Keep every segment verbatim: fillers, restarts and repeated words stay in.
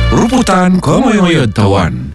Ruputan Komoyoyod Tawan.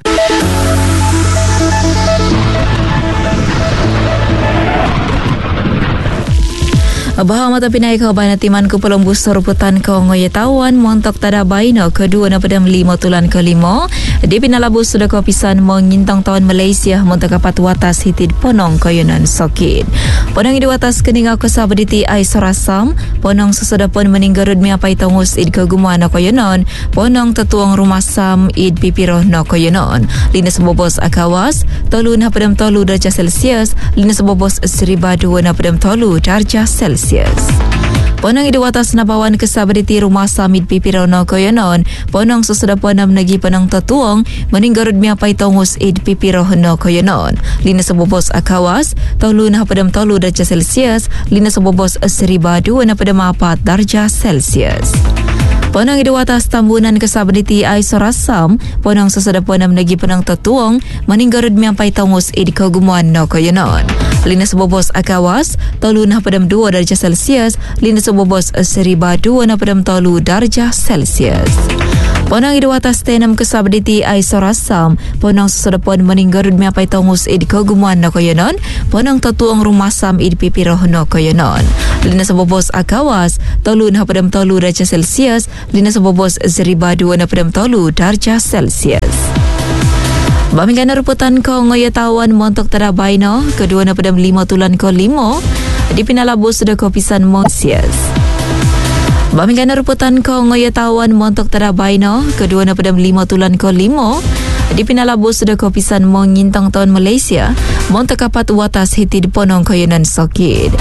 Bahawa mata pinai kau bana timan ku pelong busur ruputan kau ngoye tawan montok tada baino kedua na pada lima tulan ke lima di pinalabus sudah kau pisan mengintang tawan Malaysia montok kapat watas hitid ponong koyonan sakit. Ponong di watas keninga kesabaditi ai sorasam ponong sesudah pun meninggarud mi apai tongus id kegumuan na koyonan ponong tetuang rumah sam id pipiroh na koyonan lina sebobos akawas tolu na padam tolu darjah Celsius lina sebobos seriba dua na padam tolu darjah Celsius. Ponong di watas nabawan kesabaditi rumah samid pipirono koyonon ponong sesudah ponam nagi ponong tetuang meninggarud miapai tongus id pipirono koyonon lina sebobos akawas tolu na padam tolu darjah Celsius lina sebobos seriba dua na padam apat darjah Celsius. Ponong di watas tambunan kesabaditi ai sorasam ponong sesudah ponam nagi ponong tetuang meninggarud miapai tongus id kagumuan no koyonon lina sebobos akawas tolu na padam dua darjah Celsius lina sebobos seriba dua na padam tolu darjah Celsius. Ponong di watas tenam kesabaditi ai sorasam ponong sesudah pon meninggarud miapai tongus id kagumuan no koyonon ponong tetuang rumah sam id pipiroh no koyonon lina sebobos akawas tolu na padam tolu darjah Celsius lina sebobos seriba dua na padam tolu darjah Celsius. Bamingkan ruputan ko ngoye tawan montok tada baino kedua na padam lima tulan ko limo di pinalabus sudah ko pisan Malaysias. Bamingkan ruputan ko ngoye tawan montok tada baino kedua na padam lima tulan ko limo di pinalabus sudah ko pisan mengintang tahun Malaysia montok kapat watas hitid ponong koyonan sakit.